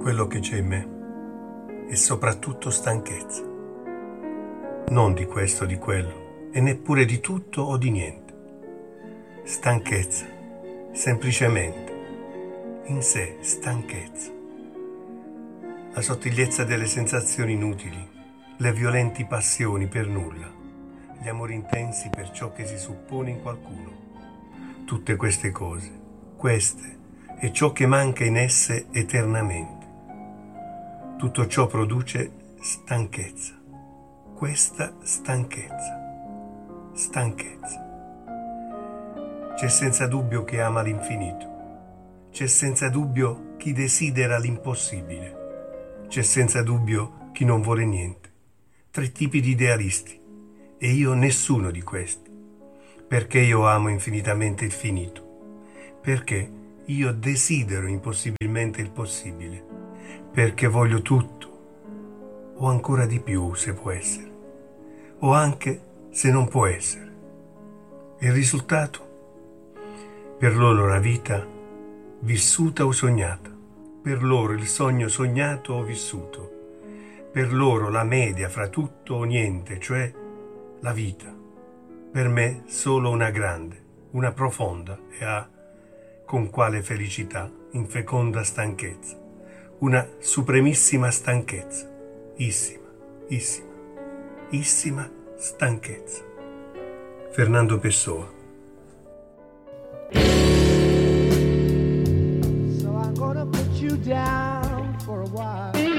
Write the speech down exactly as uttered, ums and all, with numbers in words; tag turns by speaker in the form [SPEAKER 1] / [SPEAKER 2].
[SPEAKER 1] Quello che c'è in me è soprattutto stanchezza. Non di questo o di quello, e neppure di tutto o di niente. Stanchezza, semplicemente, in sé stanchezza. La sottigliezza delle sensazioni inutili, le violenti passioni per nulla, gli amori intensi per ciò che si suppone in qualcuno. Tutte queste cose, queste è ciò che manca in esse eternamente. Tutto ciò produce stanchezza. Questa stanchezza. Stanchezza. C'è senza dubbio chi ama l'infinito. C'è senza dubbio chi desidera l'impossibile. C'è senza dubbio chi non vuole niente. Tre tipi di idealisti. E io nessuno di questi. Perché io amo infinitamente il finito. Perché io desidero impossibilmente il possibile. Perché voglio tutto, o ancora di più se può essere, o anche se non può essere. Il risultato? Per loro la vita vissuta o sognata, per loro il sogno sognato o vissuto, per loro la media fra tutto o niente, cioè la vita. Per me solo una grande, una profonda e a con quale felicità in feconda stanchezza. Una supremissima stanchezza, issima, issima, issima stanchezza. Fernando Pessoa.
[SPEAKER 2] So I'm gonna put you down for a while.